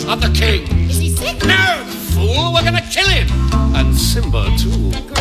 of the king. Is he sick? No, fool, we're gonna kill him. And Simba, too.